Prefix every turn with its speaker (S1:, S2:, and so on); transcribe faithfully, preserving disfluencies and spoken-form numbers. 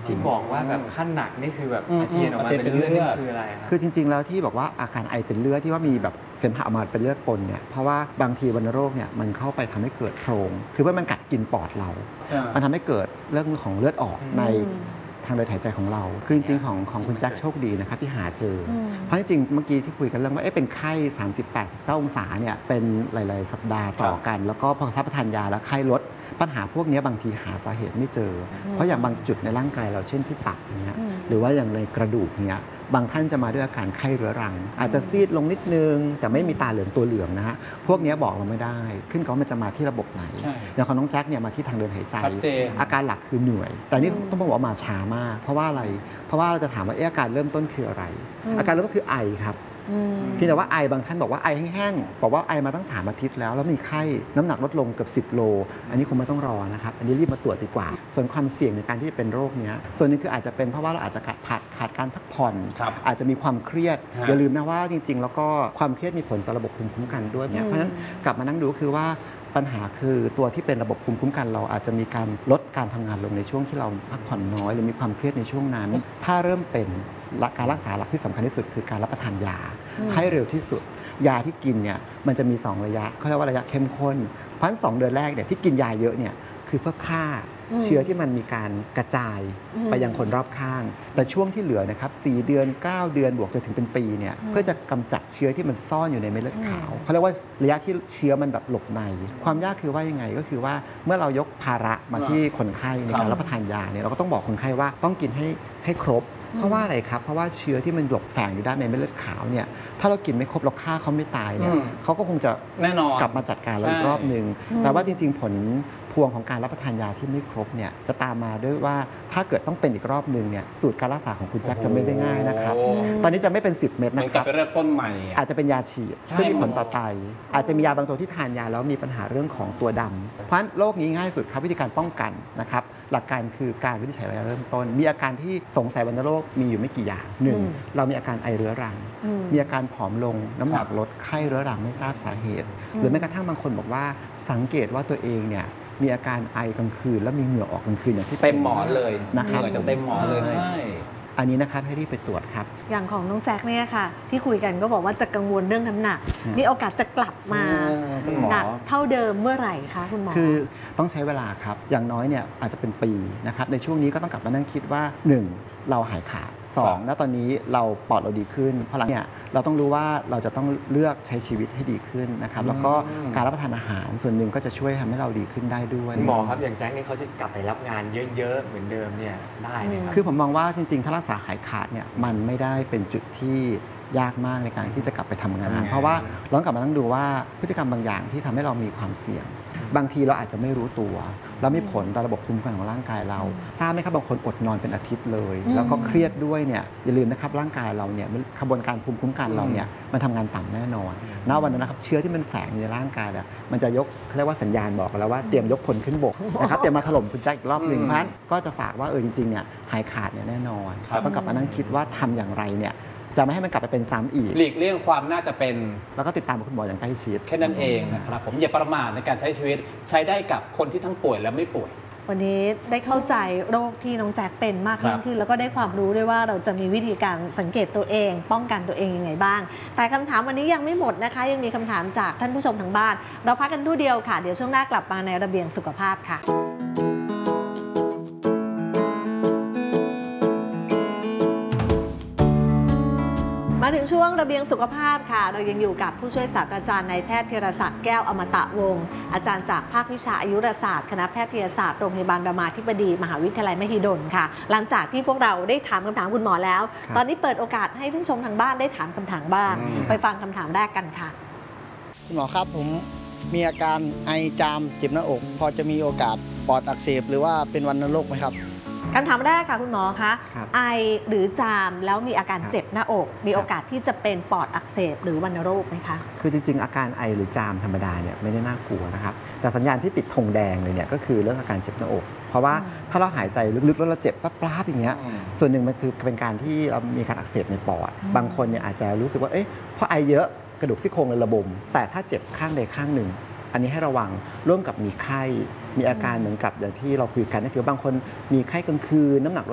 S1: ที่บอกว่าแบบขั้นหนักนี่คือแบบอาเจียนออกมาเป็นเลือดนี่คืออะไรครับ
S2: คือจริงๆแล้วที่บอกว่าอาการไอเป็นเลือดที่ว่ามีแบบเสมหะออกมาเป็นเลือดปนเนี่ยเพราะว่าบางทีวัณโรคเนี่ยมันเข้าไปทำให้เกิดโพรงคือว่ามันกัดกินปอดเรา มันทำให้เกิดเรื่องของเลือดออกในทางเดินหายใจของเราคือจริงๆของของคุณแจ็คโชคดีนะครับที่หาเจอเพราะจริงๆเมื่อกี้ที่คุยกันเรื่องว่าเอ๊ะเป็นไข้สามสิบแปด สี่สิบเก้าองศาเนี่ยเป็นหลายๆสัปดาห์ต่อกันแล้วก็พอรับประทานยาแล้วไข้ลดปัญหาพวกนี้บางทีหาสาเหตุไม่เจอเพราะอย่างบางจุดในร่างกายเราเช่นที่ตับเนี้ยหรือว่าอย่างในกระดูกเนี้ยบางท่านจะมาด้วยอาการไข้เรื้อรังอาจจะซีดลงนิดนึงแต่ไม่มีตาเหลืองตัวเหลืองนะฮะพวกนี้บอกเราไม่ได้ขึ้นกับว่ามันจะมาที่ระบบไหนอย่างของน้องแจ็คเนี่ยมาที่ทางเดินหายใจอาการหลักคือเหนื่อยแต่นี่ต้องบอกว่ามาช้ามากเพราะว่าอะไรเพราะว่าเราจะถามว่าอาการเริ่มต้นคืออะไรอาการเริ่มต้นคือไอครับเพียงแต่ว่าไอบางท่านบอกว่าไอแห้งๆบอกว่าไอมาตั้งสามอาทิตย์แล้วแล้วมีไข้น้ำหนักลดลงเกือบสิบโลอันนี้คงไม่ต้องรอนะครับอันนี้รีบมาตรวจดีกว่าส่วนความเสี่ยงในการที่จะเป็นโรคนี้ส่วนนึงคืออาจจะเป็นเพราะว่าเราอาจจะขาดขาดการพักผ่อนอาจจะมีความเครียดอย่าลืมนะว่าจริงๆแล้วก็ความเครียดมีผลต่อระบบภูมิคุ้มกันด้วยเนี่ยเพราะฉะนั้นกลับมานั่งดูคือว่าปัญหาคือตัวที่เป็นระบบภูมิคุ้มกันเราอาจจะมีการลดการทำงานลงในช่วงที่เราพักผ่อนน้อยหรือมีความเครียดในช่วงนั้นถ้าเริ่มเป็นการรักษาหลักที่สำคัญที่สุดคือการรับประทานยาให้เร็วที่สุดยาที่กินเนี่ยมันจะมีสองระยะเขาเรียกว่าระยะเข้มข้นเพราะฉะนั้นสองเดือนแรกเนี่ยที่กินยาเยอะเนี่ยคือเพื่อฆ่าเชื้อที่มันมีการกระจายไปยังคนรอบข้างแต่ช่วงที่เหลือนะครับสี่เดือนเก้าเดือนบวกจนถึงเป็นปีเนี่ยเพื่อจะกำจัดเชื้อที่มันซ่อนอยู่ในเม็ดเลือดขาวเขาเรียกว่าระยะที่เชื้อมันแบบหลบในความยากคือว่ายังไงก็คือว่าเมื่อเรายกภาระมาที่คนไข้ในการรับประทานยาเนี่ยเราก็ต้องบอกคนไข้ว่าต้องกินให้ให้ครบเพราะว่าอะไรครับเพราะว่าเชื้อที่มันหลบแฝงอยู่ด้านในเม็ดเลือดขาวเนี่ยถ้าเรากินไม่ครบเราฆ่าเขาไม่ตายเนี่ยเขาก็คงจะแน่นอนกลับมาจัดการเราอีกรอบหนึ่งแต่ว่าจริงๆผลพวงของการรับประทานยาที่ไม่ครบเนี่ยจะตามมาด้วยว่าถ้าเกิดต้องเป็นอีกรอบหนึ่งเนี่ยสูตรการรักษาของคุณแจ็คจะไม่ได้ง่ายนะครับตอนนี้จะไม่เป็นสิบเม็ดนะครับ
S3: ไปเริ่มต้นใหม่
S2: อาจจะเป็นยาฉีดซึ่งมีผลต่อไตอาจจะมียาบางตัวที่ทานยาแล้วมีปัญหาเรื่องของตัวดำเพราะฉะนั้นโรคนี้ง่ายสุดครับวิธีการป้องกันนะครับหลักการคือการวินิจฉัยระยะเริ่มต้นมีอาการที่สงสัยวัณโรคมีอยู่ไม่กี่อย่างหนึ่งเรามีอาการไอเรื้อรังมีอาการผอมลงน้ำหนักลดไข้เรื้อรังไม่ทราบสาเหตุหรือแม้กระทั่งบางคนบอกว่าสังเกตว่าตัวเองเนี่ยมีอาการไอกลางคืนแล้วมีเหงื่อออกกลางคืนอย่างที่
S3: เต็มหมอนเลย
S2: นะครับ
S3: จะเต็มหมอนเลยใช่
S2: อันนี้นะครับให้รีบไปตรวจครับ
S4: อย่างของน้องแจ็คเนี่ยค่ะที่คุยกันก็บอกว่าจะกังวลเรื่องน้ำหนักมีโอกาสจะกลับมาหนักเท่าเดิมเมื่อไหร่คะคุณหมอ
S2: คือต้องใช้เวลาครับอย่างน้อยเนี่ยอาจจะเป็นปีนะครับในช่วงนี้ก็ต้องกลับมานั่งคิดว่าหนึ่งเราหายขาดสองณตอนนี้เราปอดเราดีขึ้นเพราะหลังเนี่ยเราต้องรู้ว่าเราจะต้องเลือกใช้ชีวิตให้ดีขึ้นนะครับแล้วก็การรับประทานอาหารส่วนหนึ่งก็จะช่วยทำให้เราดีขึ้นได้ด้วย
S1: หมอครับอย่างแจ็คนี่เขาจะกลับไปรับงานเยอะๆเหมือนเดิมเนี่ยได้ไหมครับ
S2: คือผมมองว่าจริงๆถ้ารักษาหายขาดเนี่ยมันไม่ได้เป็นจุดที่ยากมากในการที่จะกลับไปทำงานเพราะว่าเรากลับมาต้องดูว่าพฤติกรรมบางอย่างที่ทำให้เรามีความเสี่ยงบางทีเราอาจจะไม่รู้ตัวแล้วมีผลต่อระบบภูมิคุ้มกันของร่างกายเราทราบไหมครับบางคนอดนอนเป็นอาทิตย์เลยแล้วก็เครียดด้วยเนี่ยอย่าลืมนะครับร่างกายเราเนี่ยกระบวนการภูมิคุ้มกันเราเนี่ยมันทำงานต่ำแน่นอนณวันนั้นนะครับเชื้อที่มันแฝงในร่างกายเนี่ยมันจะยกเรียกว่าสัญญาณบอกแล้วว่าเตรียมยกพลขึ้นบกนะครับเตรียมมาถล่มคุณแจ็คอีกรอบหนึ่งเพราะฉะนั้นก็จะฝากว่าเออจริงๆเนี่ยหายขาดเนี่ยแน่นอนเราต้องกลับมานั่งคิดว่าทำอย่างไรเนี่ยจะไม่ให้มันกลับไปเป็นซ้ำอีก
S3: หลีกเลี่ยงความน่าจะเป็น
S2: แล้วก็ติดตามคุณหมออย่างใกล้ชิด
S3: แค่นั้นเองนะครับผมอย่าประมาทในการใช้ชีวิตใช้ได้กับคนที่ทั้งป่วยและไม่ป่วย
S4: วันนี้ได้เข้าใจโรคที่น้องแจ็คเป็นมากยิ่งขึ้นแล้วก็ได้ความรู้ด้วยว่าเราจะมีวิธีการสังเกตตัวเองป้องกันตัวเองยังไงบ้างแต่คำถามวันนี้ยังไม่หมดนะคะยังมีคำถามจากท่านผู้ชมทางบ้านเราพักกันดูเดียวค่ะเดี๋ยวช่วงหน้ากลับมาในระเบียงสุขภาพค่ะมาถึงช่วงระเบียงสุขภาพค่ะเรายังอยู่กับผู้ช่วยศาสตราจารย์นายแพทย์ธีรศักดิ์แก้วอมตะวงศ์อาจารย์จากภาควิชาอายุรศาสตร์คณะแพทยศาสตร์โรงพยาบาลรามาธิบดีมหาวิทยาลัยมหิดลค่ะหลังจากที่พวกเราได้ถามคำถามคุณหมอแล้วตอนนี้เปิดโอกาสให้ท่านผู้ชมทางบ้านได้ถามคำถามบ้างไปฟังคำถามแรกกันค่ะ
S5: คุณหมอครับผมมีอาการไอจามเจ็บหน้าอกพอจะมีโอกาสปอดอักเสบหรือว่าเป็นวัณโรคไหมครับ
S4: คำถามแรกค่ะคุณหมอคะไอหรือจามแล้วมีอาการเจ็บหน้าอกมีโอกาสที่จะเป็นปอดอักเสบหรือวัณโรคไหมคะ
S2: คือจริงๆอาการไอหรือจามธรรมดาเนี่ยไม่ได้น่ากลัวนะครับแต่สัญญาณที่ติดธงแดงเลยเนี่ยก็คือเรื่องอาการเจ็บหน้าอกเพราะว่าถ้าเราหายใจลึกๆแล้วเราเจ็บป๊าบๆอย่างเงี้ยส่วนหนึ่งมันคือเป็นการที่เรามีการอักเสบในปอดบางคนเนี่ยอาจจะรู้สึกว่าเอ๊ะเพราะไอเยอะกระดูกซี่โครงเลยระบมแต่ถ้าเจ็บข้างใดข้างหนึ่งอันนี้ให้ระวังร่วมกับมีไข้มีอาการเหมือนกับอย่างที่เราคุยกันก็คือบางคนมีไข้กลางคืนน้ำหนัก